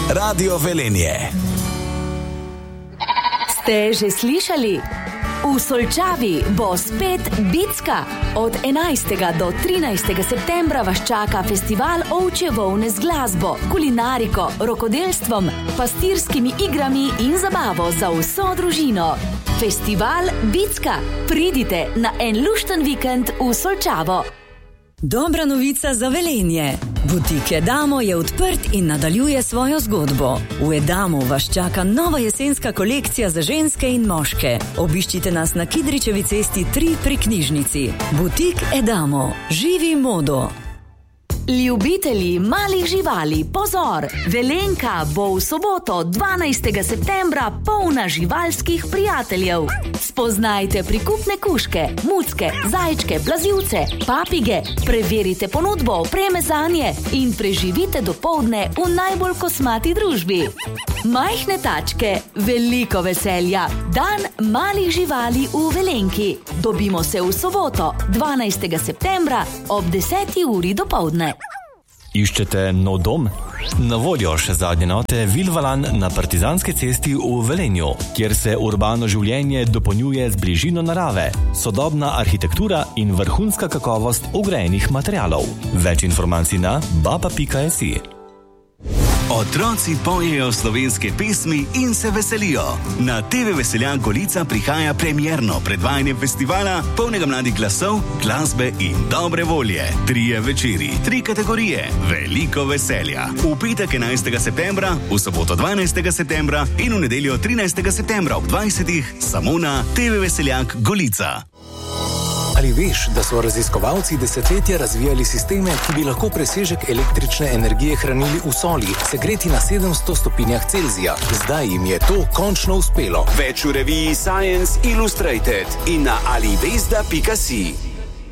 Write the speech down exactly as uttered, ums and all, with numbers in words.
Radio Velenje. Ste že slišali? V Solčavi bo spet Bicka. Od enajstega do trinajstega septembra vas čaka festival ovčje volne z glasbo, kulinariko, rokodelstvom, pastirskimi igrami in zabavo za vso družino. Festival Bicka. Pridite na en lušten vikend v Solčavo. Dobra novica za Velenje. Butik Edamo je odprt in nadaljuje svojo zgodbo. V Edamu vas čaka nova jesenska kolekcija za ženske in moške. Obiščite nas na Kidričevi cesti tri pri knjižnici. Butik Edamo. Živi modo. Ljubitelji malih živali, pozor! Velenka bo v soboto, dvanajstega septembra, polna živalskih prijateljev. Spoznajte prikupne kužke, mucke, zajčke, plazivce, papige, preverite ponudbo opreme zanje in preživite dopoldne v najbolj kosmati družbi. Majhne tačke, veliko veselja. Dan malih živali v Velenki. Dobimo se v soboto, dvanajstega septembra ob deseti uri dopoldne. Iščete nov dom? Na voljo še zadnje note Vilvalan na Partizanski cesti v Velenju, kjer se urbano življenje dopolnjuje z bližino narave, sodobna arhitektura in vrhunska kakovost vgrajenih materialov. Več informacij na baba pika si. Otroci pojejo slovenske pesmi in se veselijo. Na T V Veseljak Golica prihaja premierno predvajanje festivala, polnega mladih glasov, glasbe in dobre volje. Trije večeri, tri kategorije, veliko veselja. V petek enajstega septembra, v soboto dvanajstega septembra in v nedeljo trinajstega septembra ob dvajsetih samo na T V Veseljak Golica. Ali veš, da so raziskovalci desetletja razvijali sisteme, ki bi lahko presežek električne energije hranili v soli, segreti na sedemsto stopinjah Celzija? Zdaj jim je to končno uspelo. Več v reviji Science Illustrated in na alivesda pika si.